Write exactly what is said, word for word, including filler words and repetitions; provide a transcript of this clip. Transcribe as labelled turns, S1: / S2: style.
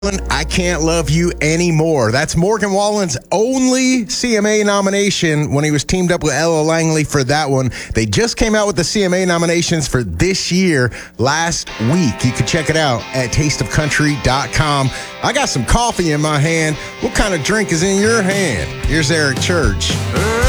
S1: I Can't Love You Anymore. That's Morgan Wallen's only C M A nomination when he was teamed up with Ella Langley for that one. They just came out with the C M A nominations for this year last week. You can check it out at taste of country dot com. I got some coffee in my hand. What kind of drink is in your hand? Here's Eric Church.